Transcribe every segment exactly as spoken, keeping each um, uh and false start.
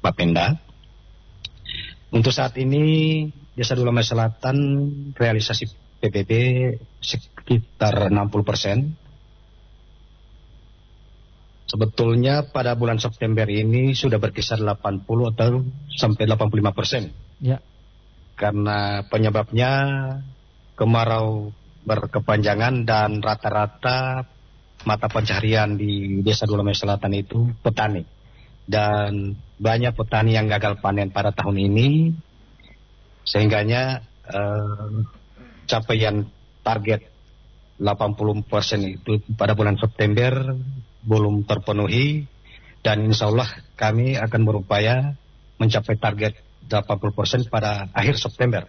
Bapenda. Untuk saat ini Desa Dulamai Selatan realisasi P B B sekitar enam puluh persen. Sebetulnya pada bulan September ini sudah berkisar delapan puluh atau sampai delapan puluh lima persen. Ya. Karena penyebabnya kemarau berkepanjangan dan rata-rata mata pencaharian di Desa Dulamai Selatan itu petani. Dan banyak petani yang gagal panen pada tahun ini, sehingganya eh, capaian target delapan puluh persen itu pada bulan September belum terpenuhi, dan insya Allah kami akan berupaya mencapai target delapan puluh persen pada akhir September.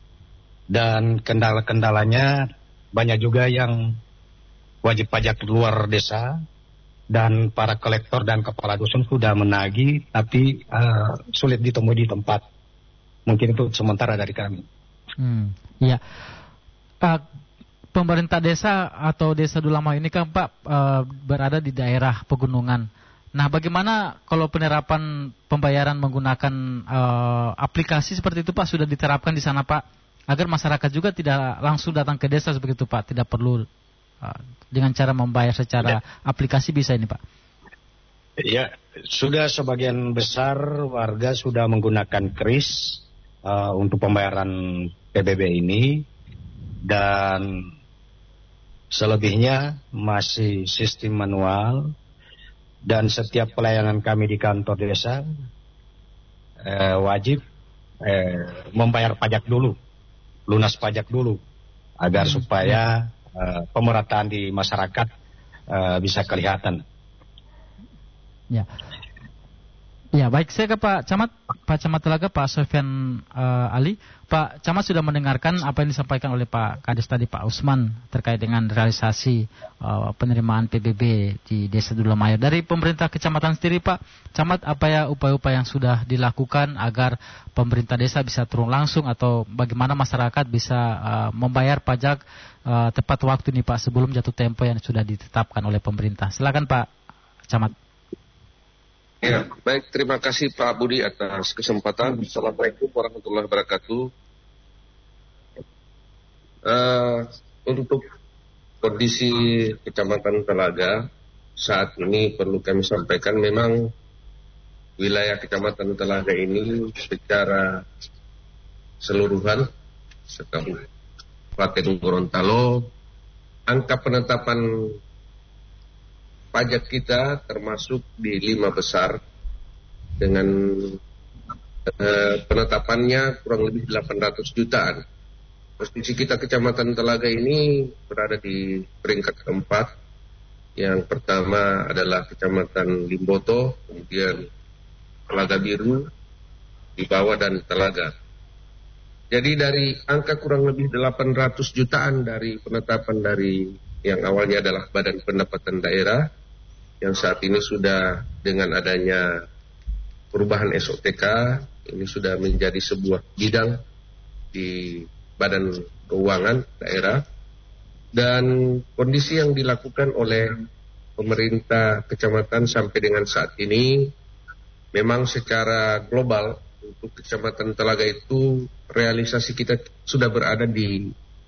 Dan kendala-kendalanya banyak juga yang wajib pajak luar desa, dan para kolektor dan kepala dusun sudah menagih, tapi uh, sulit ditemui di tempat. Mungkin itu sementara dari kami. Hmm, ya. Uh, pemerintah desa atau Desa Dulamai ini kan Pak uh, berada di daerah pegunungan. Nah, bagaimana kalau penerapan pembayaran menggunakan uh, aplikasi seperti itu Pak sudah diterapkan di sana Pak, agar masyarakat juga tidak langsung datang ke desa seperti itu Pak, tidak perlu uh, dengan cara membayar secara ya. Aplikasi bisa ini Pak? Ya, sudah sebagian besar warga sudah menggunakan kris uh, untuk pembayaran P B B ini, dan selebihnya masih sistem manual. Dan setiap pelayanan kami di kantor desa eh, wajib eh, membayar pajak dulu, lunas pajak dulu, agar hmm. supaya eh, pemerataan di masyarakat eh, bisa kelihatan. Ya, ya baik, saya ke Pak Camat, Pak Camat Telaga, Pak Sofyan uh, Ali. Pak Camat sudah mendengarkan apa yang disampaikan oleh Pak Kades tadi, Pak Usman, terkait dengan realisasi uh, penerimaan P B B di Desa Dulamai. Dari pemerintah kecamatan sendiri, Pak Camat, apa ya upaya-upaya yang sudah dilakukan agar pemerintah desa bisa turun langsung, atau bagaimana masyarakat bisa uh, membayar pajak uh, tepat waktu nih Pak, sebelum jatuh tempo yang sudah ditetapkan oleh pemerintah? Silakan Pak Camat. Ya, baik, terima kasih Pak Budi atas kesempatan. Assalamualaikum warahmatullahi wabarakatuh. Uh, untuk kondisi Kecamatan Telaga saat ini perlu kami sampaikan, memang wilayah Kecamatan Telaga ini secara seluruhan Kabupaten Gorontalo, angka penetapan pajak kita termasuk di lima besar dengan eh, penetapannya kurang lebih delapan ratus jutaan. Posisi kita Kecamatan Telaga ini berada di peringkat keempat. Yang pertama adalah Kecamatan Limboto, kemudian Telaga Biru, di bawah dan Telaga. Jadi dari angka kurang lebih delapan ratus jutaan dari penetapan dari yang awalnya adalah Badan Pendapatan Daerah, yang saat ini sudah dengan adanya perubahan S O T K, ini sudah menjadi sebuah bidang di Badan Keuangan Daerah. Dan kondisi yang dilakukan oleh pemerintah kecamatan sampai dengan saat ini, memang secara global untuk Kecamatan Telaga itu realisasi kita sudah berada di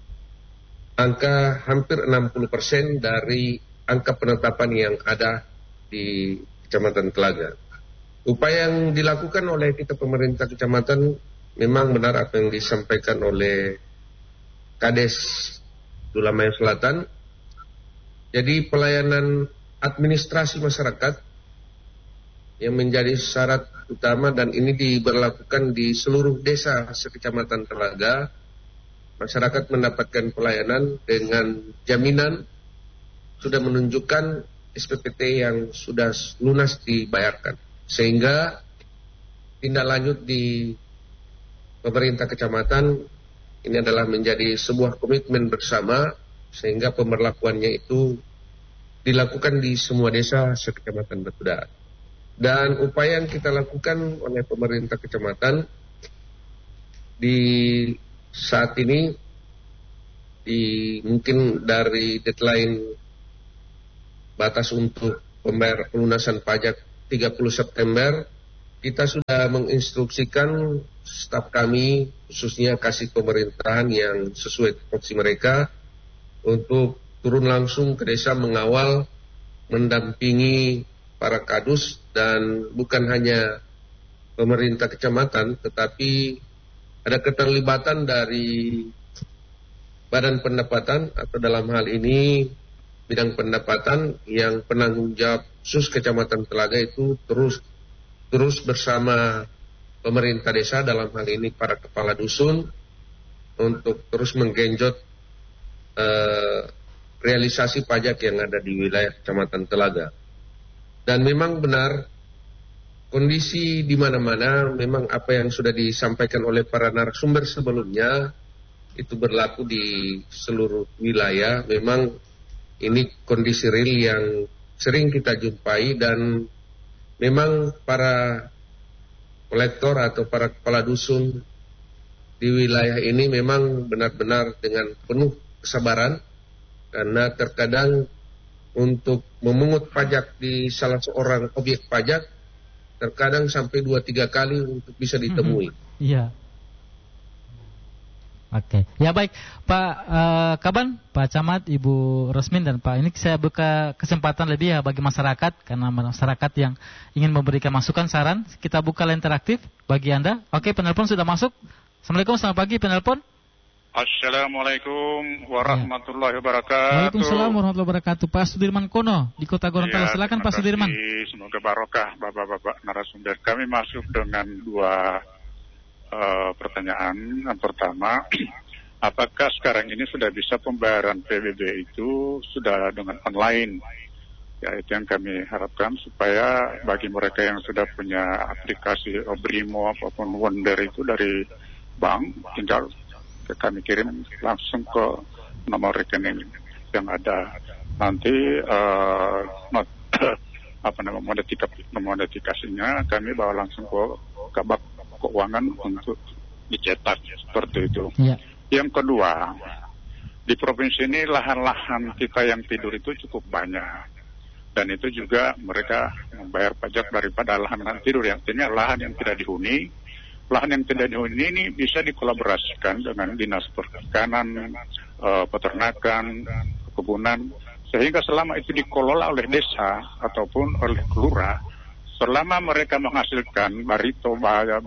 angka hampir enam puluh persen dari angka penetapan yang ada di Kecamatan Telaga. Upaya yang dilakukan oleh kita pemerintah kecamatan, memang benar apa yang disampaikan oleh Kades Dulamai Selatan. Jadi pelayanan administrasi masyarakat yang menjadi syarat utama, dan ini diberlakukan di seluruh desa sekecamatan Telaga. Masyarakat mendapatkan pelayanan dengan jaminan sudah menunjukkan S P P T yang sudah lunas dibayarkan, sehingga tindak lanjut di pemerintah kecamatan ini adalah menjadi sebuah komitmen bersama, sehingga pemberlakuannya itu dilakukan di semua desa sekecamatan Batuda. Dan upaya yang kita lakukan oleh pemerintah kecamatan di saat ini, di mungkin dari deadline batas untuk pembayar pelunasan pajak tiga puluh September, kita sudah menginstruksikan staf kami, khususnya kasih pemerintahan yang sesuai tupoksi mereka, untuk turun langsung ke desa mengawal, mendampingi para kadus, dan bukan hanya pemerintah kecamatan, tetapi ada keterlibatan dari badan pendapatan, atau dalam hal ini bidang pendapatan yang penanggung jawab khusus Kecamatan Telaga itu terus terus bersama pemerintah desa, dalam hal ini para kepala dusun, untuk terus menggenjot eh, realisasi pajak yang ada di wilayah Kecamatan Telaga. Dan memang benar, kondisi di mana-mana memang apa yang sudah disampaikan oleh para narasumber sebelumnya itu berlaku di seluruh wilayah. Memang ini kondisi real yang sering kita jumpai, dan memang para kolektor atau para kepala dusun di wilayah ini memang benar-benar dengan penuh kesabaran, karena terkadang untuk memungut pajak di salah seorang objek pajak terkadang sampai dua tiga kali untuk bisa ditemui. Iya. Mm-hmm. Oke, okay. Ya baik, Pak uh, Kaban, Pak Camat, Ibu Resmin, dan Pak, ini saya buka kesempatan lebih ya bagi masyarakat, karena masyarakat yang ingin memberikan masukan, saran, kita buka line interaktif bagi Anda. Oke, okay, penelpon sudah masuk. Assalamualaikum, selamat pagi penelpon. Assalamualaikum warahmatullahi wabarakatuh. Waalaikumsalam warahmatullahi wabarakatuh. Pak Sudirman Kono di Kota Gorontalo. Ya, silakan Pak Sudirman. Semoga barokah Bapak-bapak narasumber. Kami masuk dengan dua Uh, pertanyaan. Yang pertama, apakah sekarang ini sudah bisa pembayaran P B B itu sudah dengan online? Ya, itu yang kami harapkan, supaya bagi mereka yang sudah punya aplikasi Obrimo apapun Wonder itu dari bank, tinggal kami kirim langsung ke nomor rekening yang ada. Nanti uh, not, apa namanya monetikasinya kami bawa langsung ke kabak keuangan untuk dicetak, seperti itu. Ya. Yang kedua, di provinsi ini lahan-lahan kita yang tidur itu cukup banyak, dan itu juga mereka membayar pajak daripada lahan tidur, yang artinya lahan yang tidak dihuni. Lahan yang tidak dihuni ini bisa dikolaborasikan dengan dinas perikanan, uh, peternakan, kebunan, sehingga selama itu dikelola oleh desa ataupun oleh kelurahan, selama mereka menghasilkan barito,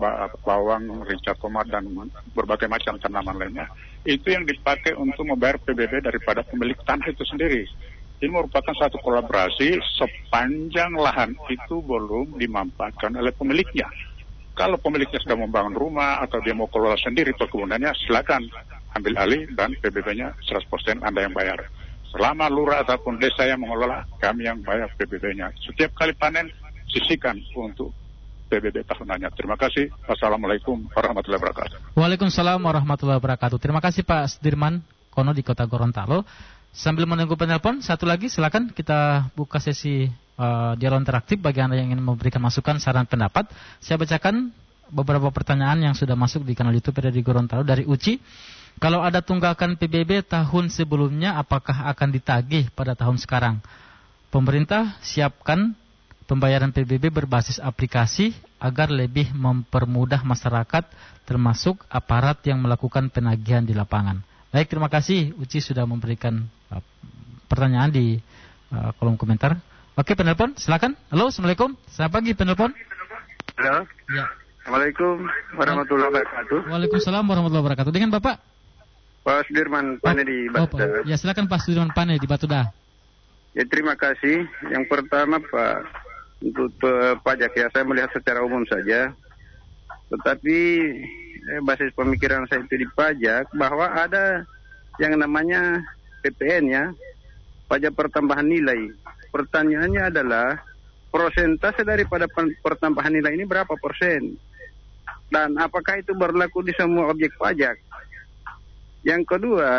bawang, rica, tomat, dan berbagai macam tanaman lainnya, itu yang dipakai untuk membayar P B B daripada pemilik tanah itu sendiri. Ini merupakan satu kolaborasi sepanjang lahan itu belum dimanfaatkan oleh pemiliknya. Kalau pemiliknya sudah membangun rumah atau dia mau kelola sendiri perkebunannya, silakan ambil alih dan P B B-nya seratus persen Anda yang bayar. Selama lurah ataupun desa yang mengelola, kami yang bayar P B B-nya. Setiap kali panen, sisihkan untuk P B B tahunannya. Terima kasih. Wassalamualaikum warahmatullahi wabarakatuh. Waalaikumsalam warahmatullahi wabarakatuh. Terima kasih Pak Sudirman Kono di Kota Gorontalo. Sambil menunggu penelpon, satu lagi silakan kita buka sesi uh, dialog interaktif bagi Anda yang ingin memberikan masukan, saran, pendapat. Saya bacakan beberapa pertanyaan yang sudah masuk di kanal YouTube dari Gorontalo dari Uci. Kalau ada tunggakan P B B tahun sebelumnya, apakah akan ditagih pada tahun sekarang? Pemerintah siapkan pembayaran P B B berbasis aplikasi agar lebih mempermudah masyarakat, termasuk aparat yang melakukan penagihan di lapangan. Baik, terima kasih Uci sudah memberikan uh, pertanyaan di uh, kolom komentar. Oke, penelpon, silakan. Halo, Assalamualaikum. Selamat pagi, penelpon. Halo. Ya. Assalamualaikum warahmatullahi wabarakatuh. Waalaikumsalam warahmatullahi wabarakatuh. Dengan Bapak? Pak Sudirman Pane di Batuda. Oh, ya, silakan Pak Sudirman Pane di Batuda. Ya, terima kasih. Yang pertama, Pak, untuk uh, pajak ya, saya melihat secara umum saja. Tetapi eh, basis pemikiran saya itu di pajak, bahwa ada yang namanya P P N ya, pajak pertambahan nilai. Pertanyaannya adalah, persentase daripada pertambahan nilai ini berapa persen? Dan apakah itu berlaku di semua objek pajak? Yang kedua,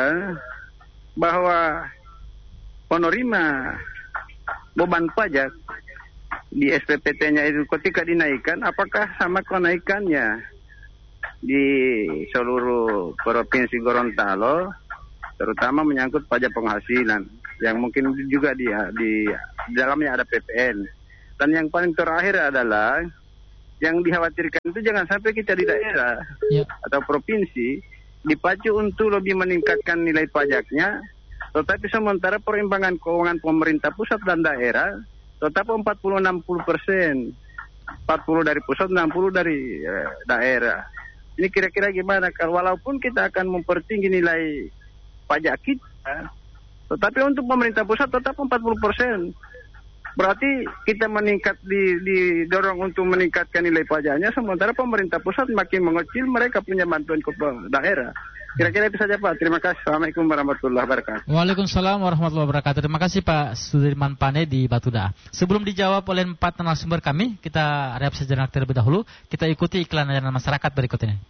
bahwa penerima beban pajak di S P P T-nya itu ketika dinaikkan, apakah sama kenaikannya di seluruh provinsi Gorontalo, terutama menyangkut pajak penghasilan, yang mungkin juga di, di, di dalamnya ada P P N. Dan yang paling terakhir adalah yang dikhawatirkan itu jangan sampai kita di daerah ya. atau provinsi dipacu untuk lebih meningkatkan nilai pajaknya, tetapi sementara perimbangan keuangan pemerintah pusat dan daerah tetap empat puluh enam puluh persen, empat puluh dari pusat, enam puluh dari eh, daerah. Ini kira-kira gimana? Walaupun kita akan mempertinggi nilai pajak kita, tetapi untuk pemerintah pusat tetap empat puluh persen. Berarti kita meningkat di, didorong untuk meningkatkan nilai pajaknya, sementara pemerintah pusat makin mengecil, mereka punya bantuan ke daerah. Kira-kira itu saja Pak. Terima kasih. Assalamualaikum warahmatullahi wabarakatuh. Waalaikumsalam warahmatullahi wabarakatuh. Terima kasih Pak Sudirman Pane di Batuda. Sebelum dijawab oleh empat narasumber kami, kita rehat sejenak terlebih dahulu. Kita ikuti iklan layanan masyarakat berikut ini.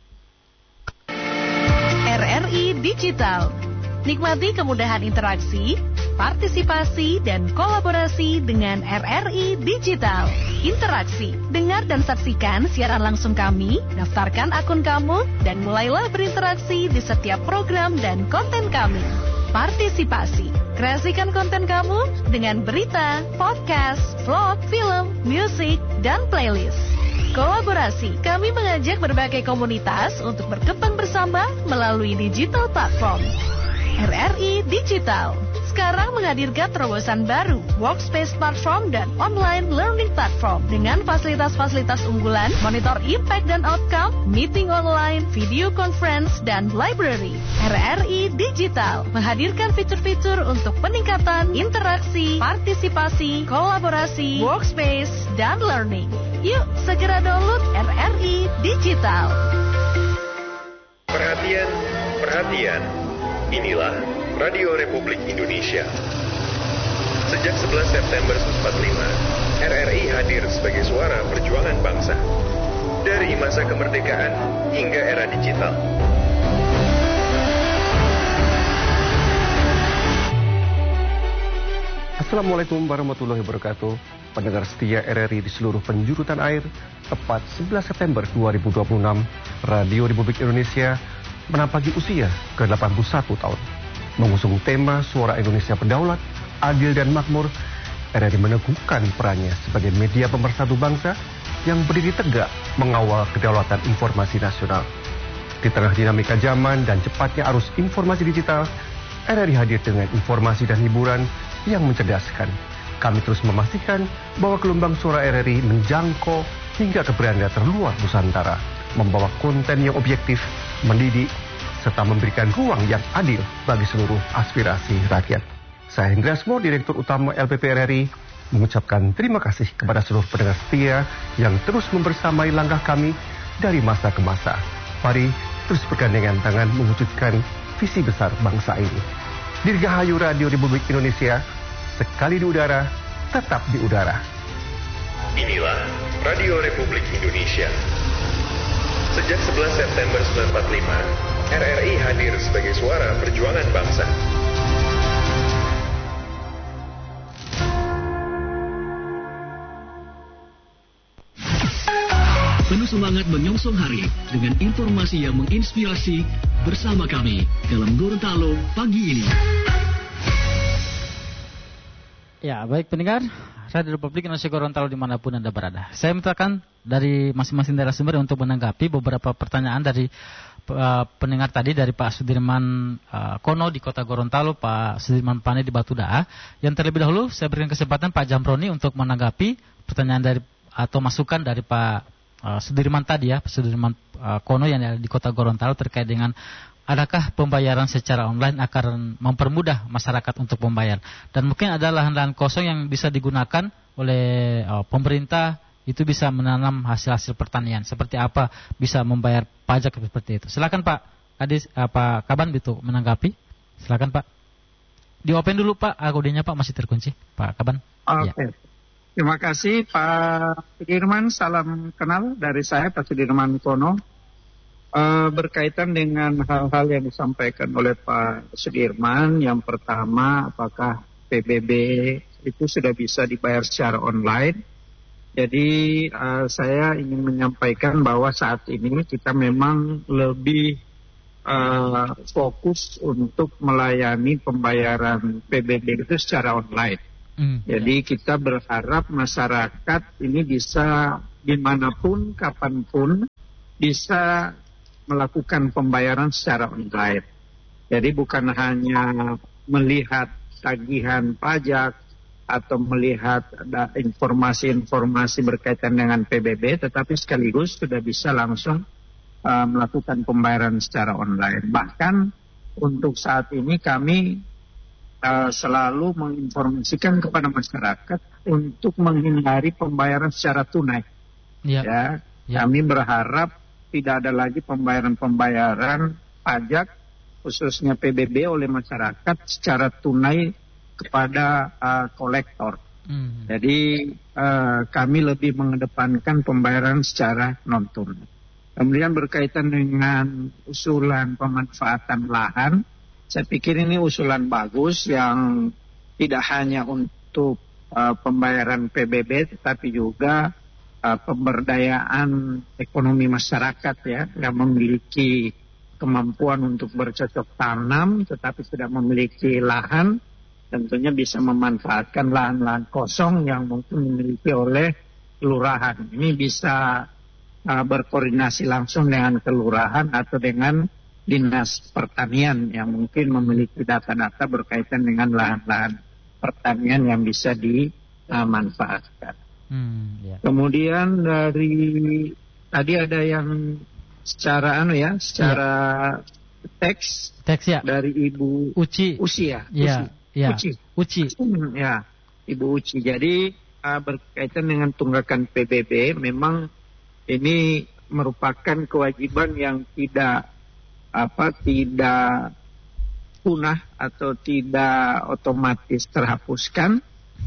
R R I Digital. Nikmati kemudahan interaksi, partisipasi, dan kolaborasi dengan R R I Digital. Interaksi, dengar dan saksikan siaran langsung kami, daftarkan akun kamu, dan mulailah berinteraksi di setiap program dan konten kami. Partisipasi, kreasikan konten kamu dengan berita, podcast, vlog, film, musik, dan playlist. Kolaborasi, kami mengajak berbagai komunitas untuk berkembang bersama melalui digital platform. R R I Digital sekarang menghadirkan terobosan baru, workspace platform dan online learning platform dengan fasilitas-fasilitas unggulan, monitor impact dan outcome, meeting online, video conference, dan library. R R I Digital menghadirkan fitur-fitur untuk peningkatan interaksi, partisipasi, kolaborasi, workspace, dan learning. Yuk, segera download R R I Digital. Perhatian, perhatian. Inilah Radio Republik Indonesia. Sejak sebelas September seribu sembilan ratus empat puluh lima, R R I hadir sebagai suara perjuangan bangsa. Dari masa kemerdekaan hingga era digital. Assalamualaikum warahmatullahi wabarakatuh. Pendengar setia R R I di seluruh penjuru tanah air, tepat sebelas September dua ribu dua puluh enam, Radio Republik Indonesia menampaki usia ke delapan puluh satu tahun. Mengusung tema Suara Indonesia Berdaulat, Adil dan Makmur, R R I meneguhkan perannya sebagai media pemersatu bangsa yang berdiri tegak mengawal kedaulatan informasi nasional. Di tengah dinamika zaman dan cepatnya arus informasi digital, R R I hadir dengan informasi dan hiburan yang mencerdaskan. Kami terus memastikan bahwa gelombang suara R R I menjangkau hingga ke beranda terluar Nusantara, membawa konten yang objektif, mendidik, serta memberikan ruang yang adil bagi seluruh aspirasi rakyat. Saya Hendra Asmo, Direktur Utama L P P R R I, mengucapkan terima kasih kepada seluruh pendengar setia yang terus membersamai langkah kami dari masa ke masa. Mari terus bergandengan tangan mewujudkan visi besar bangsa ini. Dirgahayu Radio Republik Indonesia, sekali di udara, tetap di udara. Inilah Radio Republik Indonesia. Sejak sebelas September seribu sembilan ratus empat puluh lima, R R I hadir sebagai suara perjuangan bangsa. Penuh semangat menyongsong hari dengan informasi yang menginspirasi bersama kami dalam Gorontalo pagi ini. Ya, baik pendengar Radio Republik Indonesia Gorontalo dimanapun Anda berada. Saya mintakan dari masing-masing narasumber untuk menanggapi beberapa pertanyaan dari uh, pendengar tadi, dari Pak Sudirman uh, Kono di Kota Gorontalo, Pak Sudirman Pane di Batuda. Yang terlebih dahulu saya berikan kesempatan Pak Jamroni untuk menanggapi pertanyaan dari atau masukan dari Pak uh, Sudirman tadi ya, Pak Sudirman uh, Kono yang ada di Kota Gorontalo terkait dengan adakah pembayaran secara online akan mempermudah masyarakat untuk membayar? Dan mungkin ada lahan-lahan kosong yang bisa digunakan oleh uh, pemerintah, itu bisa menanam hasil-hasil pertanian. Seperti apa bisa membayar pajak seperti itu? Silakan Pak Kadis, uh, Pak Kaban itu menanggapi. Silakan Pak. Di open dulu Pak, audionya Pak masih terkunci. Pak Kaban. Oke. Okay. Ya. Terima kasih Pak Sudirman. Salam kenal dari saya Pak Sudirman Kono. Uh, berkaitan dengan hal-hal yang disampaikan oleh Pak Sudirman, yang pertama, apakah P B B itu sudah bisa dibayar secara online? Jadi uh, saya ingin menyampaikan bahwa saat ini kita memang lebih uh, fokus untuk melayani pembayaran P B B itu secara online. Mm, Jadi ya. Kita berharap masyarakat ini bisa dimanapun, kapanpun bisa melakukan pembayaran secara online. Jadi bukan hanya melihat tagihan pajak atau melihat ada informasi-informasi berkaitan dengan P B B, tetapi sekaligus sudah bisa langsung uh, melakukan pembayaran secara online. Bahkan untuk saat ini kami uh, selalu menginformasikan kepada masyarakat untuk menghindari pembayaran secara tunai. Ya, ya, ya. Kami berharap tidak ada lagi pembayaran-pembayaran pajak khususnya P B B oleh masyarakat secara tunai kepada uh, kolektor. Hmm. Jadi uh, kami lebih mengedepankan pembayaran secara non tunai. Kemudian berkaitan dengan usulan pemanfaatan lahan, saya pikir ini usulan bagus yang tidak hanya untuk uh, pembayaran P B B, tetapi juga uh, pemberdayaan ekonomi masyarakat ya, yang memiliki kemampuan untuk bercocok tanam, tetapi tidak memiliki lahan. Tentunya bisa memanfaatkan lahan-lahan kosong yang mungkin dimiliki oleh kelurahan. Ini bisa uh, berkoordinasi langsung dengan kelurahan atau dengan dinas pertanian yang mungkin memiliki data-data berkaitan dengan lahan-lahan pertanian yang bisa dimanfaatkan. Hmm, ya. Kemudian dari tadi ada yang secara anu ya, secara ya. teks, teks ya dari Ibu Uci, Uci ya, ya. Uci. Ya, Uci. Uci. Ya, Ibu Uci. Jadi uh, berkaitan dengan tunggakan P B B, memang ini merupakan kewajiban yang tidak apa tidak punah atau tidak otomatis terhapuskan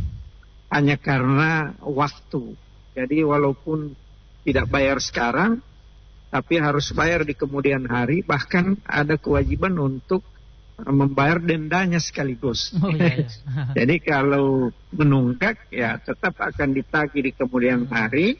hanya karena waktu. Jadi walaupun tidak bayar sekarang, tapi harus bayar di kemudian hari. Bahkan ada kewajiban untuk membayar dendanya sekaligus. Oh, iya, iya. Jadi kalau menunggak ya tetap akan ditagih di kemudian hari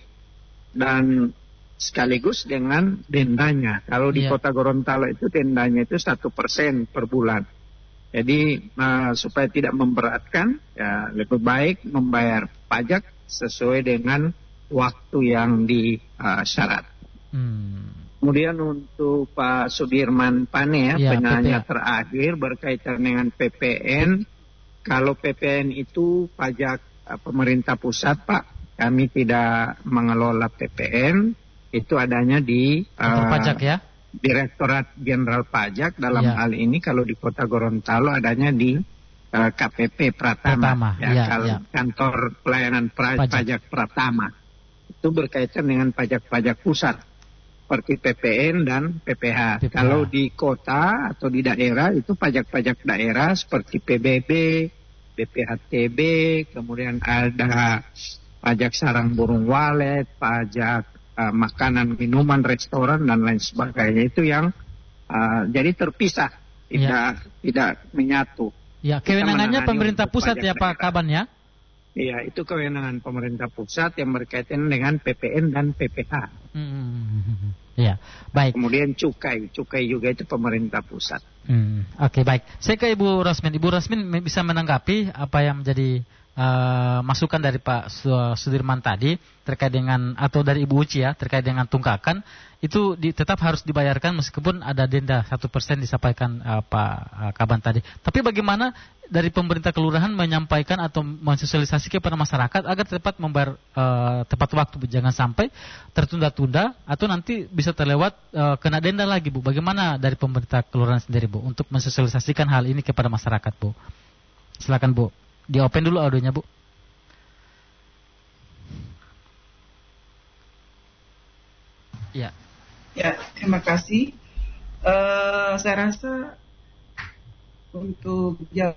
dan sekaligus dengan dendanya. Kalau di iya. Kota Gorontalo itu dendanya itu satu persen per bulan. Jadi uh, supaya tidak memberatkan, ya lebih baik membayar pajak sesuai dengan waktu yang disyarat. Hmm. Kemudian untuk Pak Sudirman Pane ya, ya penanya P P N. Terakhir berkaitan dengan P P N. Kalau P P N itu pajak uh, pemerintah pusat, Pak, kami tidak mengelola P P N. Itu adanya di uh, pajak ya, Direktorat Jenderal Pajak. Dalam ya. hal ini kalau di Kota Gorontalo adanya di uh, K P P Pratama, Pratama. Ya, ya, kalau ya. Kantor Pelayanan pra- pajak. pajak Pratama. Itu berkaitan dengan pajak-pajak pusat seperti P P N dan P P H. P P H. Kalau di kota atau di daerah itu pajak-pajak daerah seperti P B B, B P H T B, kemudian ada pajak sarang burung walet, pajak uh, makanan, minuman, restoran dan lain sebagainya. Itu yang uh, jadi terpisah, tidak ya. tidak menyatu. Ya, kewenangannya pemerintah pusat ya Pak Kaban ya? Iya, itu kewenangan pemerintah pusat yang berkaitan dengan P P N dan P P H. Hmm. Ya, baik. Kemudian cukai, cukai juga itu pemerintah pusat. Hmm. Oke, okay, baik. Saya ke Ibu Rasmin. Ibu Rasmin bisa menanggapi apa yang menjadi uh, masukan dari Pak Sudirman tadi terkait dengan, atau dari Ibu Uci ya, terkait dengan tunggakan itu di, tetap harus dibayarkan meskipun ada denda satu persen disampaikan uh, Pak uh, Kaban tadi. Tapi bagaimana dari pemerintah kelurahan menyampaikan atau mensosialisasi kepada masyarakat agar tepat membayar uh, tepat waktu, jangan sampai tertunda-tunda atau nanti bisa terlewat uh, kena denda lagi, Bu. Bagaimana dari pemerintah kelurahan sendiri, Bu, untuk mensosialisasikan hal ini kepada masyarakat, Bu? Silakan, Bu. Di open dulu audionya, Bu. Ya. Ya, terima kasih. Uh, saya rasa untuk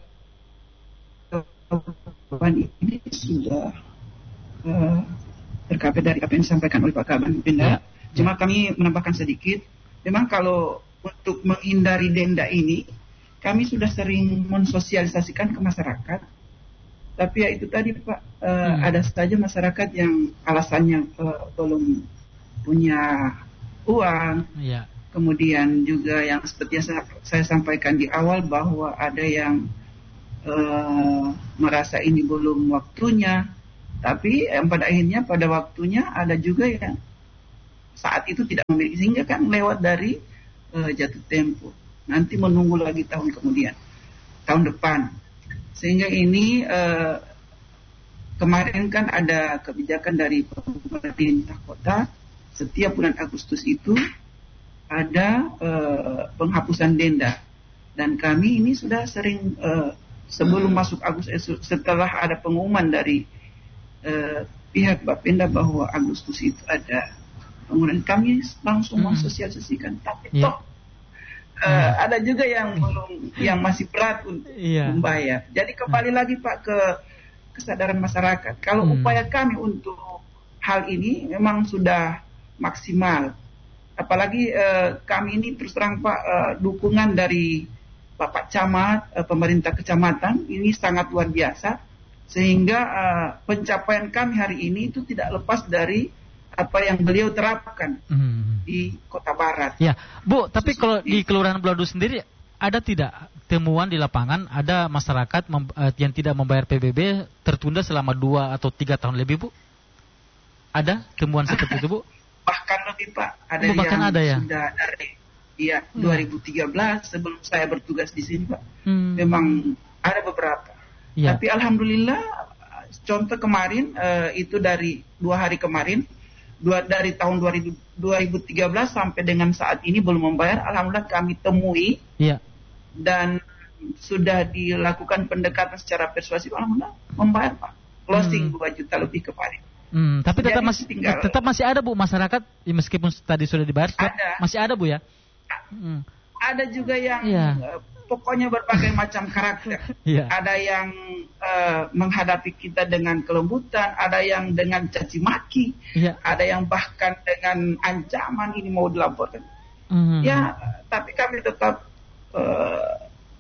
jawaban ini sudah uh, terkait dari apa yang disampaikan oleh Pak Kaban Benda. Ya. Cuma kami menambahkan sedikit. Memang kalau untuk menghindari denda ini, kami sudah sering mensosialisasikan ke masyarakat. Tapi ya itu tadi Pak, uh, hmm. ada saja masyarakat yang alasannya uh, belum punya uang. Ya. Kemudian juga yang seperti yang saya, saya sampaikan di awal bahwa ada yang uh, merasa ini belum waktunya, Tapi eh, pada akhirnya pada waktunya ada juga yang saat itu tidak memiliki, sehingga kan lewat dari eh, jatuh tempo. Nanti menunggu lagi tahun kemudian, tahun depan. Sehingga ini eh, kemarin kan ada kebijakan dari pemerintah kota, setiap bulan Agustus itu ada uh, penghapusan denda, dan kami ini sudah sering uh, sebelum masuk Agustus, setelah ada pengumuman dari uh, pihak Bapenda bahwa Agustus itu ada pengumuman, kami langsung hmm. mensosialisasikan. Tapi yeah. toh uh, hmm. ada juga yang belum, yang masih berat untuk yeah. membayar. Jadi kembali hmm. lagi Pak ke kesadaran masyarakat. Kalau hmm. upaya kami untuk hal ini memang sudah maksimal. Apalagi eh, kami ini terus terang Pak, eh, dukungan dari Bapak Camat, eh, pemerintah kecamatan ini sangat luar biasa, sehingga eh, pencapaian kami hari ini itu tidak lepas dari apa yang beliau terapkan hmm. di Kota Barat. Ya, Bu, tapi kalau di Kelurahan Beladu sendiri ada tidak temuan di lapangan ada masyarakat mem- eh, yang tidak membayar P B B tertunda selama dua atau tiga tahun lebih, Bu? Ada temuan seperti itu, Bu? Bahkan lebih Pak, ada oh, yang ada ya? sudah dari ya hmm. dua ribu tiga belas sebelum saya bertugas di sini Pak. Hmm. Memang ada beberapa. Ya. Tapi alhamdulillah, contoh kemarin uh, itu dari dua hari kemarin, dua, dari tahun dua ribu tiga belas sampai dengan saat ini belum membayar. Alhamdulillah kami temui ya. Dan sudah dilakukan pendekatan secara persuasif. Alhamdulillah membayar Pak. Closing hmm. dua juta lebih kemarin. Hmm, tapi tetap masih tinggal, tetap masih ada Bu masyarakat ya, meskipun tadi sudah dibayar ada. Masih ada Bu ya. Hmm. Ada juga yang ya. uh, pokoknya berbagai macam karakter. Ya. Ada yang uh, menghadapi kita dengan kelembutan, ada yang dengan caci maki, ya. Ada yang bahkan dengan ancaman ini mau dilaporkan. Hmm. Ya, tapi kami tetap uh,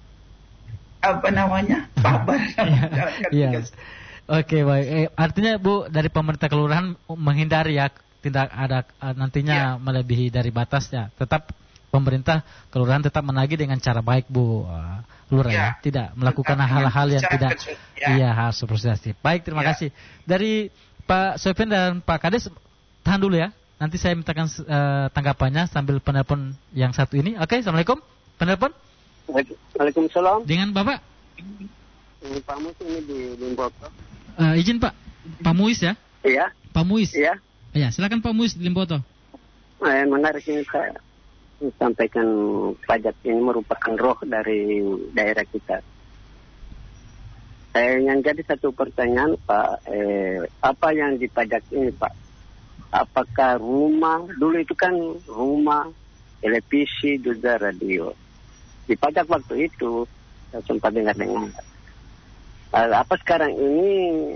apa namanya sabar. Ya. Oke, baik. Eh, artinya Bu dari pemerintah kelurahan menghindari ya tidak ada uh, nantinya ya. Melebihi dari batas ya. Tetap pemerintah kelurahan tetap menagih dengan cara baik Bu uh, lurah ya. Ya. Tidak melakukan tetap hal-hal yang tidak ya. Iya harus berproses. Baik, terima ya. kasih. Dari Pak Sofian dan Pak Kades tahan dulu ya. Nanti saya mintakan uh, tanggapannya sambil penelpon yang satu ini. Oke, Assalamualaikum. Penelpon? Waalaikumsalam. Dengan Bapak? Ini Pak Muis ini di Limboto. Uh, izin Pak, Pak Muis ya? Iya. Pak Muis? Iya. Ya, silakan Pak Muis di Limboto. Nah, yang menarik ini saya sampaikan pajak ini merupakan roh dari daerah kita. Eh, yang jadi satu pertanyaan Pak, eh, apa yang dipajak ini Pak? Apakah rumah, dulu itu kan rumah, televisi, juga radio. Dipajak waktu itu, saya sempat dengar-dengar. Apa sekarang ini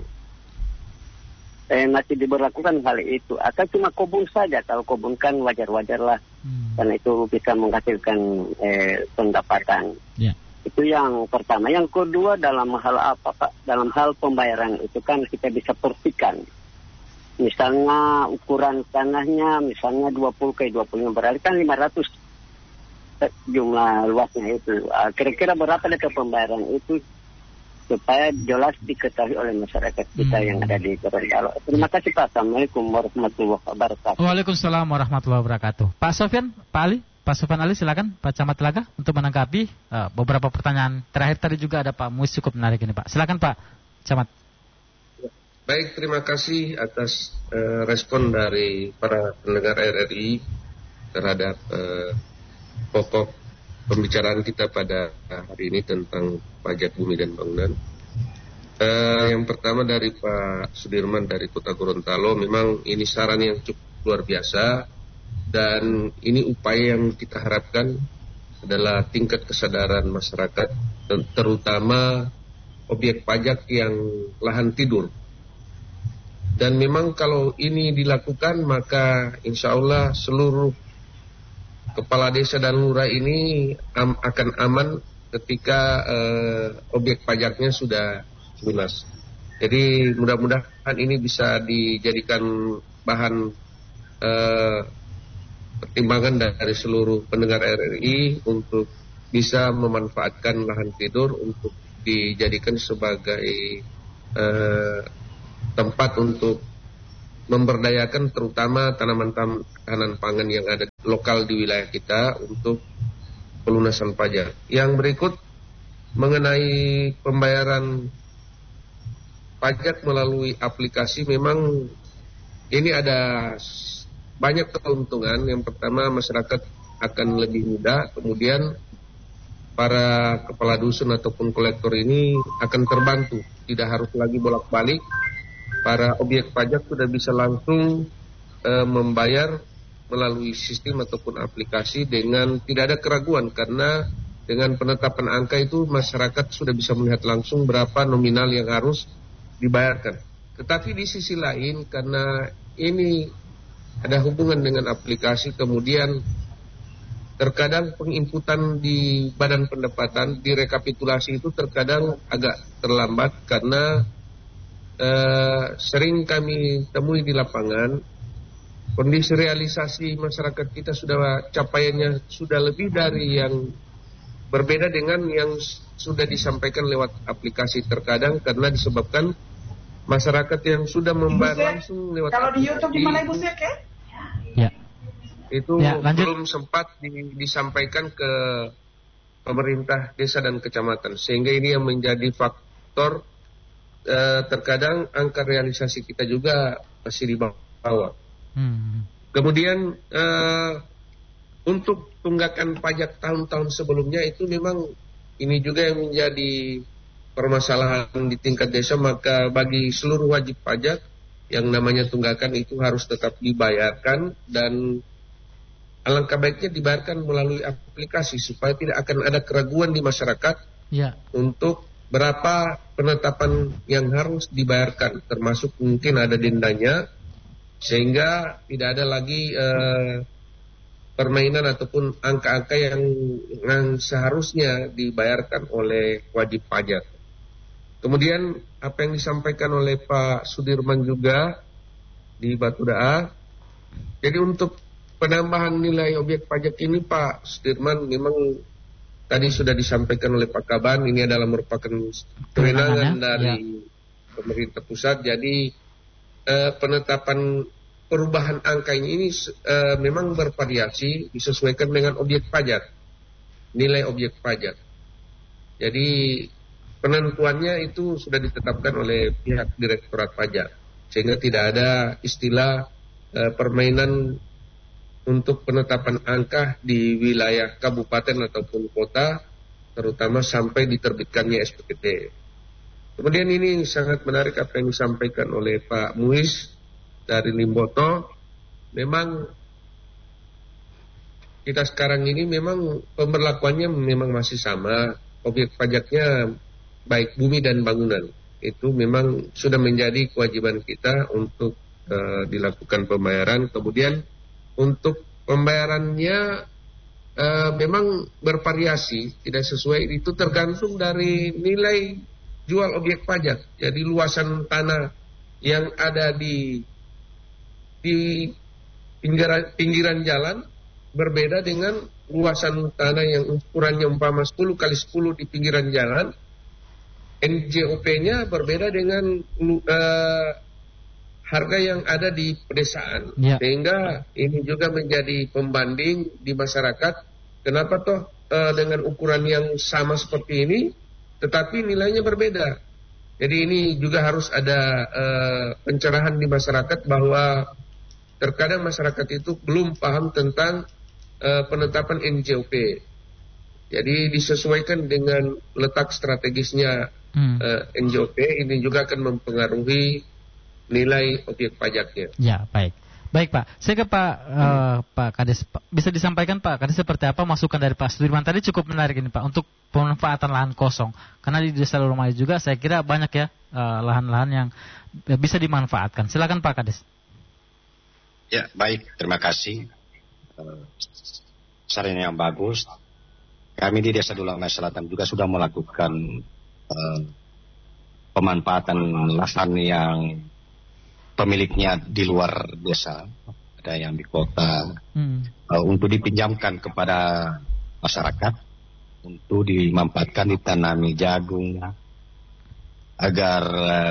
eh, masih diberlakukan hal itu atau cuma kebun saja? Kalau kebun kan wajar-wajar lah, hmm. karena itu bisa menghasilkan eh, pendapatan. Yeah. Itu yang pertama. Yang kedua, dalam hal apa Pak? Dalam hal pembayaran itu kan kita bisa persikan. Misalnya ukuran tanahnya misalnya dua puluh kali dua puluh, berarti kan lima ratus jumlah luasnya itu. Kira-kira berapa dekat pembayaran itu supaya jelas diketahui oleh masyarakat kita hmm. yang ada di Gorontalo. Terima kasih Pak. Assalamualaikum warahmatullahi wabarakatuh. Waalaikumsalam warahmatullahi wabarakatuh. Pak Sofian, Pak Ali, Pak Sofian Ali silakan Pak Camat Telaga untuk menanggapi uh, beberapa pertanyaan terakhir tadi juga ada Pak Muis cukup menarik ini Pak. Silakan Pak Camat. Baik, terima kasih atas uh, respon dari para pendengar R R I terhadap uh, pokok pembicaraan kita pada hari ini tentang pajak bumi dan bangunan. Uh, yang pertama dari Pak Sudirman dari Kota Gorontalo, memang ini saran yang cukup luar biasa dan ini upaya yang kita harapkan adalah tingkat kesadaran masyarakat, terutama objek pajak yang lahan tidur. Dan memang kalau ini dilakukan maka insya Allah seluruh kepala desa dan lurah ini am, akan aman ketika uh, objek pajaknya sudah lunas. Jadi mudah-mudahan ini bisa dijadikan bahan uh, pertimbangan dari seluruh pendengar R R I untuk bisa memanfaatkan lahan tidur untuk dijadikan sebagai uh, tempat untuk memberdayakan terutama tanaman-tanaman pangan yang ada lokal di wilayah kita untuk pelunasan pajak. Yang berikut mengenai pembayaran pajak melalui aplikasi, memang ini ada banyak keuntungan. Yang pertama, masyarakat akan lebih mudah, kemudian para kepala dusun ataupun kolektor ini akan terbantu, tidak harus lagi bolak-balik. Para objek pajak sudah bisa langsung e, membayar melalui sistem ataupun aplikasi dengan tidak ada keraguan, karena dengan penetapan angka itu masyarakat sudah bisa melihat langsung berapa nominal yang harus dibayarkan. Tetapi di sisi lain, karena ini ada hubungan dengan aplikasi, kemudian terkadang penginputan di badan pendapatan, di rekapitulasi itu terkadang agak terlambat, karena Uh, sering kami temui di lapangan kondisi realisasi masyarakat kita sudah capaiannya sudah lebih dari yang berbeda dengan yang sudah disampaikan lewat aplikasi, terkadang karena disebabkan masyarakat yang sudah membayar langsung lewat kalau aplikasi, di YouTube di mana Ibu Sek ya? Ya. Itu ya, belum sempat di, disampaikan ke pemerintah desa dan kecamatan, sehingga ini yang menjadi faktor. Uh, terkadang angka realisasi kita juga masih di bawah. Hmm. Kemudian uh, untuk tunggakan pajak tahun-tahun sebelumnya itu memang ini juga yang menjadi permasalahan di tingkat desa, maka bagi seluruh wajib pajak yang namanya tunggakan itu harus tetap dibayarkan, dan alangkah baiknya dibayarkan melalui aplikasi supaya tidak akan ada keraguan di masyarakat ya. Untuk berapa penetapan yang harus dibayarkan, termasuk mungkin ada dendanya, sehingga tidak ada lagi uh, permainan ataupun angka-angka yang, yang seharusnya dibayarkan oleh wajib pajak. Kemudian apa yang disampaikan oleh Pak Sudirman juga di Batu Da'a, jadi untuk penambahan nilai objek pajak ini Pak Sudirman memang tadi sudah disampaikan oleh Pak Kaban, ini adalah merupakan kewenangan dari ya. Pemerintah pusat. Jadi eh, penetapan perubahan angka ini eh, memang bervariasi, disesuaikan dengan objek pajak, nilai objek pajak. Jadi penentuannya itu sudah ditetapkan oleh pihak Direktorat Pajak, sehingga tidak ada istilah eh, permainan untuk penetapan angka di wilayah kabupaten ataupun kota, terutama sampai diterbitkannya S P K T. Kemudian ini sangat menarik apa yang disampaikan oleh Pak Muiz dari Limboto. Memang kita sekarang ini memang pemberlakuannya memang masih sama, objek pajaknya baik bumi dan bangunan. Itu memang sudah menjadi kewajiban kita untuk uh, dilakukan pembayaran. Kemudian untuk pembayarannya uh, memang bervariasi, tidak sesuai, itu tergantung dari nilai jual objek pajak. Jadi luasan tanah yang ada di di pinggiran, pinggiran jalan berbeda dengan luasan tanah yang ukurannya umpama sepuluh kali sepuluh di pinggiran jalan. N J O P-nya berbeda dengan uh, harga yang ada di pedesaan, ya. Sehingga ini juga menjadi pembanding di masyarakat. Kenapa toh uh, dengan ukuran yang sama seperti ini, tetapi nilainya berbeda. Jadi ini juga harus ada uh, pencerahan di masyarakat bahwa terkadang masyarakat itu belum paham tentang uh, penetapan N J O P. Jadi disesuaikan dengan letak strategisnya hmm. uh, N J O P, ini juga akan mempengaruhi nilai objek pajaknya. Ya, baik. Baik Pak, saya ke Pak uh, Pak Kades. Bisa disampaikan Pak Kades seperti apa masukan dari Pak Sudirman tadi? Cukup menarik ini Pak untuk pemanfaatan lahan kosong. Karena di Desa Lurumaya juga saya kira banyak ya uh, lahan-lahan yang bisa dimanfaatkan. Silakan Pak Kades. Ya, baik. Terima kasih. Uh, saran yang bagus. Kami di Desa Lurumaya Selatan juga sudah melakukan uh, pemanfaatan lahan yang pemiliknya di luar desa, ada yang di kota, hmm. uh, untuk dipinjamkan kepada masyarakat untuk dimanfaatkan ditanami jagung agar uh,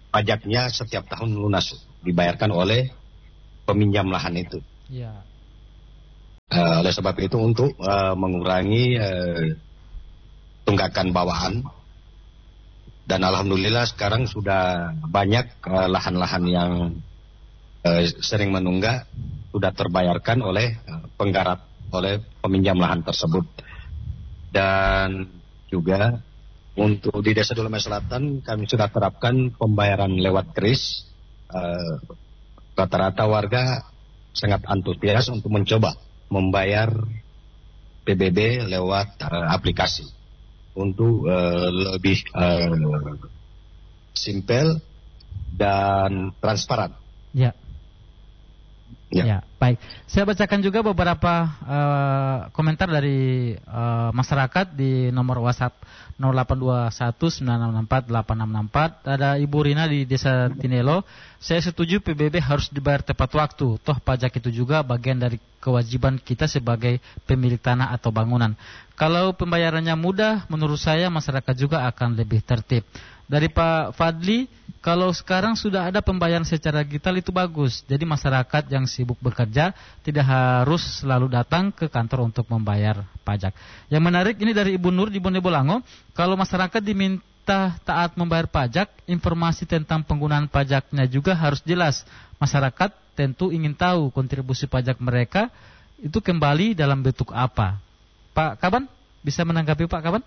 pajaknya setiap tahun lunas dibayarkan oleh peminjam lahan itu. Ya. Uh, oleh sebab itu untuk uh, mengurangi uh, tunggakan bawaan, dan alhamdulillah sekarang sudah banyak uh, lahan-lahan yang uh, sering menunggak sudah terbayarkan oleh uh, penggarap, oleh peminjam lahan tersebut. Dan juga untuk di Desa Dulamai Selatan kami sudah terapkan pembayaran lewat kris. Uh, rata-rata warga sangat antusias untuk mencoba membayar P B B lewat uh, aplikasi untuk uh, lebih uh, simpel dan transparan. Ya. Ya. Ya, baik. Saya bacakan juga beberapa uh, komentar dari uh, masyarakat di nomor WhatsApp nol delapan dua satu sembilan enam enam empat delapan enam enam empat. Ada Ibu Rina di Desa Tinelo. Saya setuju P B B harus dibayar tepat waktu. Toh pajak itu juga bagian dari kewajiban kita sebagai pemilik tanah atau bangunan. Kalau pembayarannya mudah, menurut saya masyarakat juga akan lebih tertib. Dari Pak Fadli, kalau sekarang sudah ada pembayaran secara digital itu bagus. Jadi masyarakat yang sibuk bekerja tidak harus selalu datang ke kantor untuk membayar pajak. Yang menarik ini dari Ibu Nur di Bonebolango, kalau masyarakat diminta taat membayar pajak, informasi tentang penggunaan pajaknya juga harus jelas. Masyarakat tentu ingin tahu kontribusi pajak mereka itu kembali dalam bentuk apa. Pak Kaban, bisa menanggapi Pak Kaban?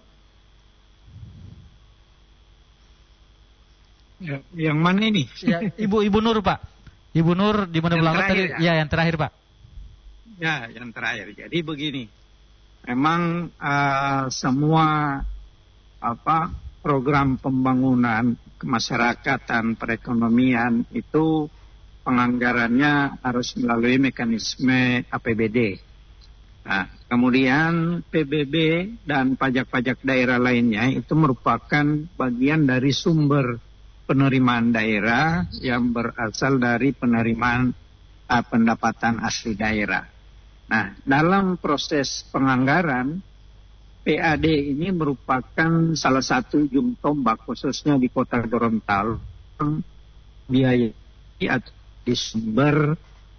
Ya, yang mana ini? Ya, Ibu Ibu Nur Pak. Ibu Nur di mana belakang tadi? Ya? ya, yang terakhir Pak. Ya, yang terakhir. Jadi begini, memang uh, semua apa program pembangunan kemasyarakatan perekonomian itu penganggarannya harus melalui mekanisme A P B D. Nah, kemudian P B B dan pajak-pajak daerah lainnya itu merupakan bagian dari sumber penerimaan daerah yang berasal dari penerimaan uh, pendapatan asli daerah. Nah, dalam proses penganggaran, P A D ini merupakan salah satu ujung tombak khususnya di Kota Gorontalo, biaya di sumber.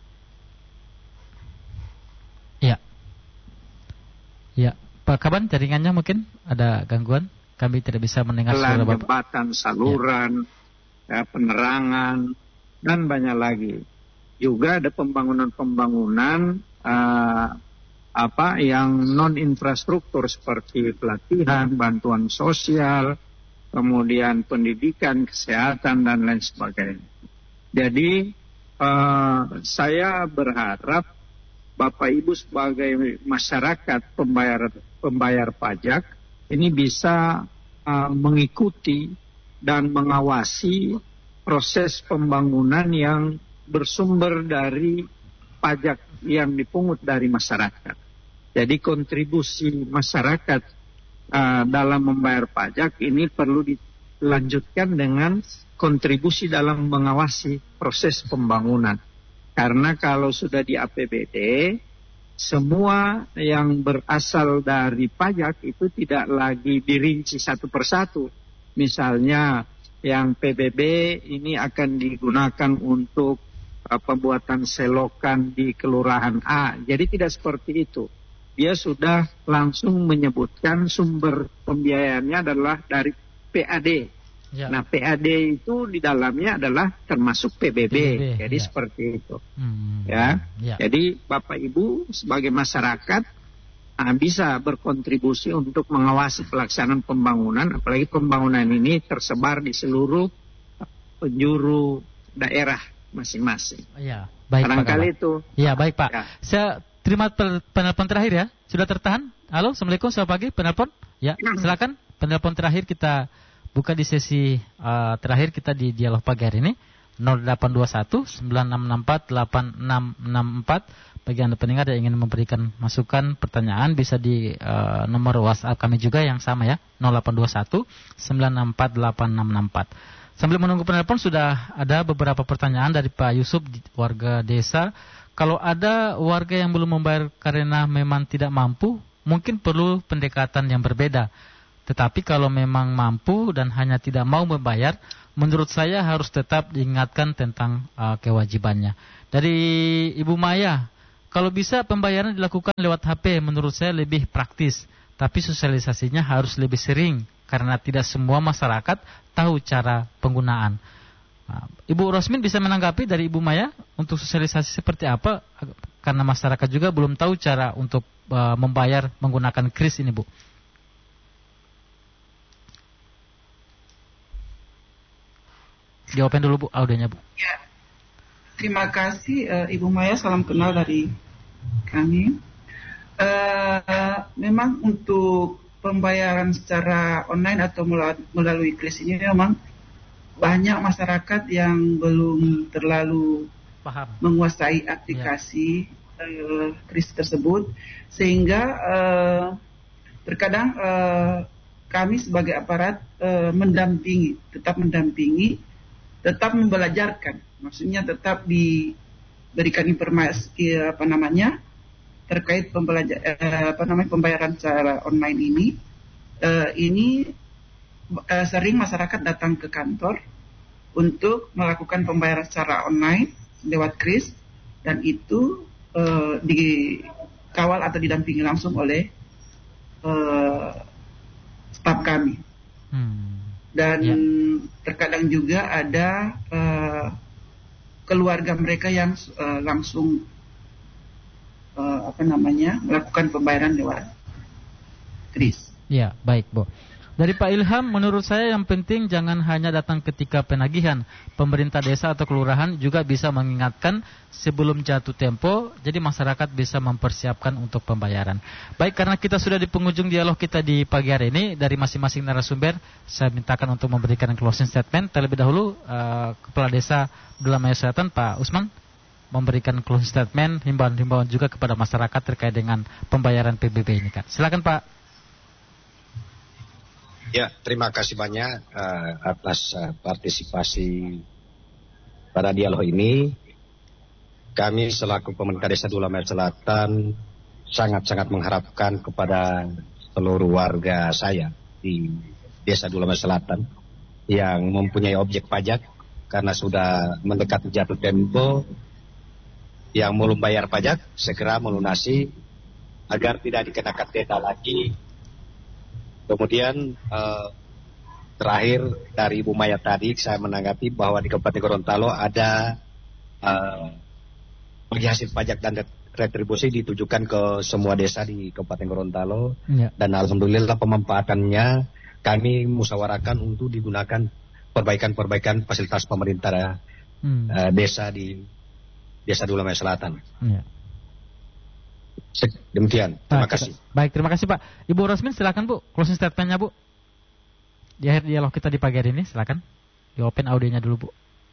Ya, ya, Pak Kaban, jaringannya mungkin ada gangguan. Kami tidak bisa mendengar suara Bapak. Jembatan, saluran, ya. Ya, penerangan, dan banyak lagi. Juga ada pembangunan-pembangunan uh, apa yang non infrastruktur seperti pelatihan, bantuan sosial, kemudian pendidikan, kesehatan dan lain sebagainya. Jadi uh, saya berharap Bapak Ibu sebagai masyarakat pembayar pembayar pajak ini bisa uh, mengikuti dan mengawasi proses pembangunan yang bersumber dari pajak yang dipungut dari masyarakat. Jadi kontribusi masyarakat uh, dalam membayar pajak ini perlu dilanjutkan dengan kontribusi dalam mengawasi proses pembangunan. Karena kalau sudah di A P B D, semua yang berasal dari pajak itu tidak lagi dirinci satu persatu. Misalnya yang P B B ini akan digunakan untuk uh, pembuatan selokan di kelurahan A. Jadi tidak seperti itu. Dia sudah langsung menyebutkan sumber pembiayaannya adalah dari P A D. Ya. Nah, P A D itu di dalamnya adalah termasuk P B B. P B B Jadi ya. Seperti itu. Hmm. Ya. Ya. Jadi Bapak Ibu sebagai masyarakat nah, bisa berkontribusi untuk mengawasi pelaksanaan pembangunan, apalagi pembangunan ini tersebar di seluruh penjuru daerah masing-masing. Ya, baik Barangkali Pak. itu. Ya, baik Pak. Ya. Saya terima penelpon terakhir ya. Sudah tertahan? Halo, Assalamualaikum, selamat pagi. Penelpon? Ya, silakan. Penelpon terakhir kita buka di sesi uh, terakhir kita di dialog pagi hari ini. nol delapan dua satu sembilan enam enam empat delapan enam enam empat. Bagi Anda pendengar yang ingin memberikan masukan, pertanyaan bisa di uh, nomor WhatsApp kami juga yang sama ya, nol delapan dua satu sembilan enam empat delapan enam enam empat. Sambil menunggu penelpon sudah ada beberapa pertanyaan dari Pak Yusuf, warga desa. Kalau ada warga yang belum membayar karena memang tidak mampu, mungkin perlu pendekatan yang berbeda. Tetapi kalau memang mampu dan hanya tidak mau membayar, menurut saya harus tetap diingatkan tentang uh, kewajibannya. Dari Ibu Maya, kalau bisa pembayaran dilakukan lewat H P, menurut saya lebih praktis. Tapi sosialisasinya harus lebih sering, karena tidak semua masyarakat tahu cara penggunaan. Nah, Ibu Rosmin bisa menanggapi dari Ibu Maya untuk sosialisasi seperti apa, karena masyarakat juga belum tahu cara untuk uh, membayar menggunakan kris ini, Bu. Jawaban dulu, Bu, audionya, Bu. Ya. Terima kasih uh, Ibu Maya, salam kenal dari kami. Uh, memang untuk pembayaran secara online atau melalui kris ini memang banyak masyarakat yang belum terlalu paham menguasai aplikasi ya. uh, kris tersebut, sehingga uh, terkadang uh, kami sebagai aparat uh, mendampingi, tetap mendampingi, tetap membelajarkan. Maksudnya tetap diberikan informasi apa namanya terkait pembelajar eh, apa namanya pembayaran secara online ini. Eh, ini eh, sering masyarakat datang ke kantor untuk melakukan pembayaran secara online lewat kris, dan itu eh, dikawal atau didampingi langsung oleh eh, staf kami. Hmm. Dan ya. Terkadang juga ada uh, keluarga mereka yang uh, langsung uh, apa namanya melakukan pembayaran lewat kris. Ya, baik, Bu. Dari Pak Ilham, menurut saya yang penting jangan hanya datang ketika penagihan. Pemerintah desa atau kelurahan juga bisa mengingatkan sebelum jatuh tempo, jadi masyarakat bisa mempersiapkan untuk pembayaran. Baik, karena kita sudah di penghujung dialog kita di pagi hari ini, dari masing-masing narasumber, saya mintakan untuk memberikan closing statement. Terlebih dahulu, uh, Kepala Desa Abdullah Maya Selatan, Pak Usman, memberikan closing statement, himbauan-himbauan juga kepada masyarakat terkait dengan pembayaran P B B ini, Kak. Silakan, Pak. Ya, terima kasih banyak uh, atas uh, partisipasi pada dialog ini. Kami selaku pemerintah Desa Abdullah Maya Selatan sangat-sangat mengharapkan kepada seluruh warga saya di Desa Abdullah Maya Selatan yang mempunyai objek pajak, karena sudah mendekati jatuh tempo, yang belum bayar pajak segera melunasi agar tidak dikenakan denda lagi. Kemudian uh, terakhir dari Ibu Maya tadi, saya menanggapi bahwa di Kabupaten Gorontalo ada uh, bagi hasil pajak dan retribusi ditujukan ke semua desa di Kabupaten Gorontalo ya. Dan alhamdulillah pemanfaatannya kami musyawarahkan untuk digunakan perbaikan-perbaikan fasilitas pemerintah hmm. uh, desa di Desa Abdullah Maya Selatan. Ya. Demikian, terima Baik, kasih. Baik, terima kasih Pak. Ibu Rosmin, silakan Bu, closing statementnya Bu. Di akhir dialog kita di pagi hari ini, silakan. Di open audionya dulu Bu.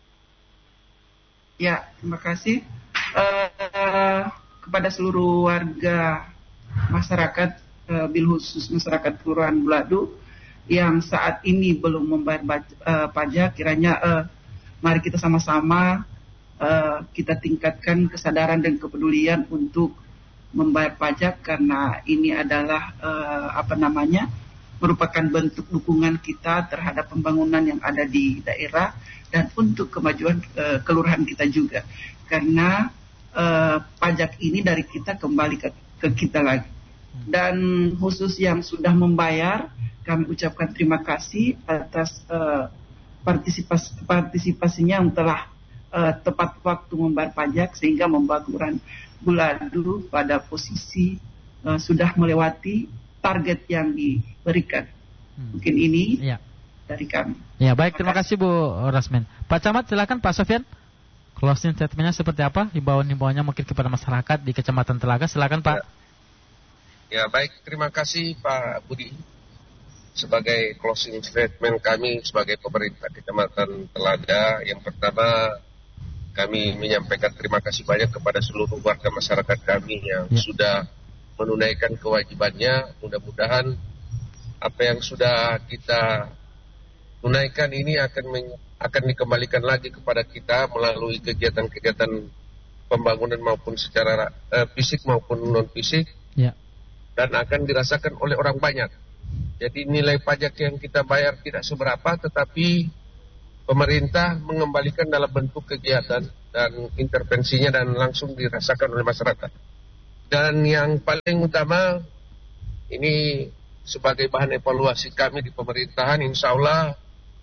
Ya, terima kasih uh, kepada seluruh warga masyarakat, uh, bil khusus masyarakat Kelurahan Buladu yang saat ini belum membayar uh, pajak. Kiranya uh, mari kita sama-sama uh, kita tingkatkan kesadaran dan kepedulian untuk membayar pajak, karena ini adalah uh, apa namanya merupakan bentuk dukungan kita terhadap pembangunan yang ada di daerah dan untuk kemajuan uh, kelurahan kita juga, karena uh, pajak ini dari kita kembali ke, ke kita lagi. Dan khusus yang sudah membayar, kami ucapkan terima kasih atas uh, partisipasi partisipasinya yang telah uh, tepat waktu membayar pajak, sehingga membawa kelurahan Buladu pada posisi uh, sudah melewati target yang diberikan. Hmm. Mungkin ini ya. Dari kami. Ya, baik, terima kasih Bu Rasmin. Pak Camat, silakan Pak Sofyan. Closing statementnya seperti apa? Himbauan-himbauannya mungkin kepada masyarakat di Kecamatan Telaga. Silakan Pak. Ya, ya baik, terima kasih Pak Budi. Sebagai closing statement kami sebagai pemerintah Kecamatan Telaga, yang pertama kami menyampaikan terima kasih banyak kepada seluruh warga masyarakat kami yang ya. Sudah menunaikan kewajibannya. Mudah-mudahan apa yang sudah kita tunaikan ini akan men- akan dikembalikan lagi kepada kita melalui kegiatan-kegiatan pembangunan maupun secara uh, fisik maupun non fisik ya. Dan akan dirasakan oleh orang banyak. Jadi nilai pajak yang kita bayar tidak seberapa, tetapi pemerintah mengembalikan dalam bentuk kegiatan dan intervensinya dan langsung dirasakan oleh masyarakat. Dan yang paling utama, ini sebagai bahan evaluasi kami di pemerintahan, insya Allah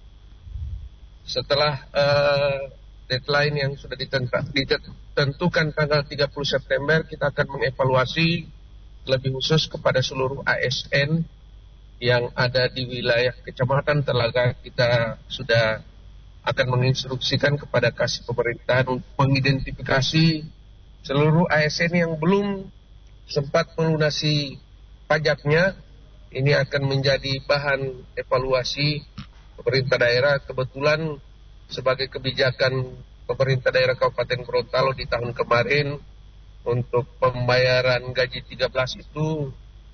setelah uh, deadline yang sudah ditentukan tanggal tiga puluh September, kita akan mengevaluasi lebih khusus kepada seluruh A S N yang ada di wilayah Kecamatan Telaga. Kita sudah akan menginstruksikan kepada kasih pemerintahan untuk mengidentifikasi seluruh A S N yang belum sempat melunasi pajaknya. Ini akan menjadi bahan evaluasi pemerintah daerah. Kebetulan sebagai kebijakan pemerintah daerah Kabupaten Gorontalo di tahun kemarin untuk pembayaran gaji tiga belas itu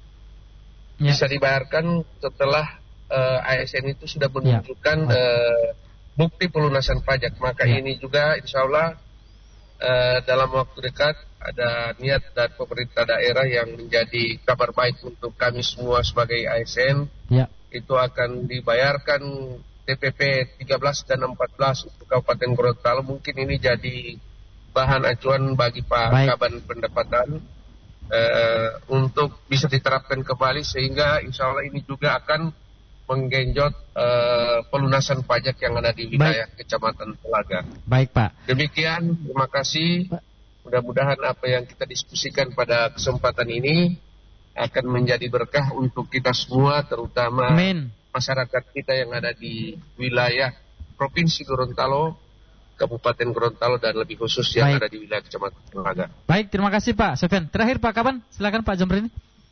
ya. bisa dibayarkan setelah uh, A S N itu sudah menunjukkan ya. uh, bukti pelunasan pajak. Maka ya. ini juga insya Allah uh, dalam waktu dekat ada niat dan pemerintah daerah yang menjadi kabar baik untuk kami semua sebagai A S N. Ya. Itu akan dibayarkan T P P tiga belas dan empat belas untuk Kabupaten Gorontalo. Mungkin ini jadi bahan acuan bagi Pak Baik. Kaban Pendapatan uh, untuk bisa diterapkan kembali, sehingga insya Allah ini juga akan menggenjot uh, pelunasan pajak yang ada di wilayah Baik. Kecamatan Telaga. Baik Pak. Demikian, terima kasih. Mudah-mudahan apa yang kita diskusikan pada kesempatan ini akan menjadi berkah untuk kita semua, terutama Amin. masyarakat kita yang ada di wilayah Provinsi Gorontalo, Kabupaten Gorontalo, dan lebih khusus yang Baik. ada di wilayah Kecamatan Telaga. Baik, terima kasih Pak Sofyan. Terakhir Pak Kaban, silakan Pak Jamrini.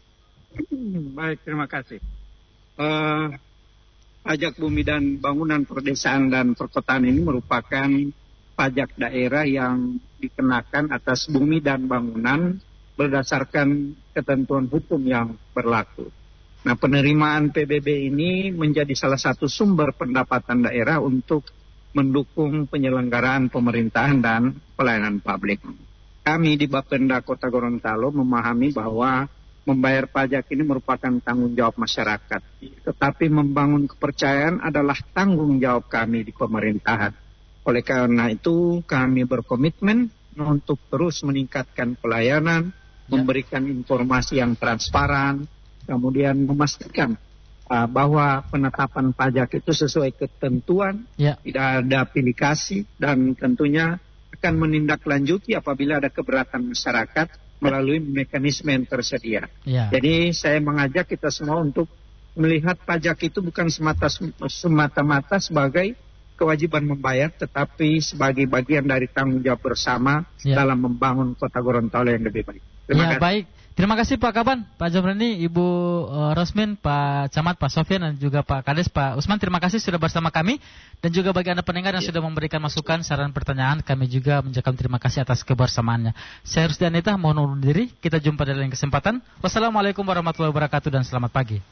Baik, terima kasih. Uh, pajak bumi dan bangunan perdesaan dan perkotaan ini merupakan pajak daerah yang dikenakan atas bumi dan bangunan berdasarkan ketentuan hukum yang berlaku. Nah, penerimaan P B B ini menjadi salah satu sumber pendapatan daerah untuk mendukung penyelenggaraan pemerintahan dan pelayanan publik. Kami di Bapenda Kota Gorontalo memahami bahwa membayar pajak ini merupakan tanggung jawab masyarakat. Tetapi membangun kepercayaan adalah tanggung jawab kami di pemerintahan. Oleh karena itu, kami berkomitmen untuk terus meningkatkan pelayanan, ya. memberikan informasi yang transparan, kemudian memastikan uh, bahwa penetapan pajak itu sesuai ketentuan, ya. tidak ada pilih kasih, dan tentunya akan menindaklanjuti apabila ada keberatan masyarakat melalui mekanisme yang tersedia. Ya. Jadi saya mengajak kita semua untuk melihat pajak itu bukan semata, semata-mata sebagai kewajiban membayar, tetapi sebagai bagian dari tanggung jawab bersama ya. dalam membangun Kota Gorontalo yang lebih baik. Terima ya, kasih. Baik. Terima kasih Pak Kaban, Pak Jamrini, Ibu uh, Rosmin, Pak Camat, Pak Sofyan, dan juga Pak Kades, Pak Usman. Terima kasih sudah bersama kami. Dan juga bagi Anda pendengar yang ya. sudah memberikan masukan, saran, pertanyaan, kami juga mengucapkan terima kasih atas kebersamaannya. Saya Rusdi Anita, mohon undur diri. Kita jumpa di lain kesempatan. Wassalamualaikum warahmatullahi wabarakatuh dan selamat pagi.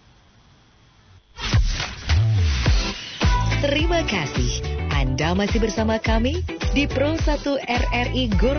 Terima kasih. Anda masih bersama kami di Pro satu R R I Gorontalo.